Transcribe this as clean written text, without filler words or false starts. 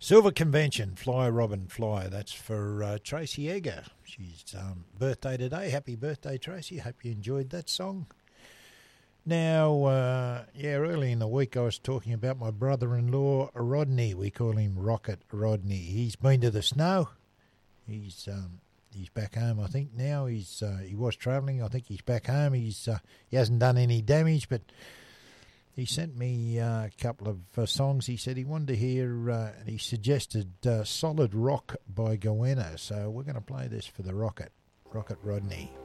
Silver Convention, Fly Robin Fly. That's for Tracy Egger. She's birthday today. Happy birthday, Tracy. Hope you enjoyed that song. Now, early in the week I was talking about my brother-in-law, Rodney. We call him Rocket Rodney. He's been to the snow. He's back home, I think, now. He was travelling. I think he's back home. He hasn't done any damage, but he sent me a couple of songs. He said he wanted to hear, and he suggested Solid Rock by Goanna. So we're going to play this for the Rocket Rodney.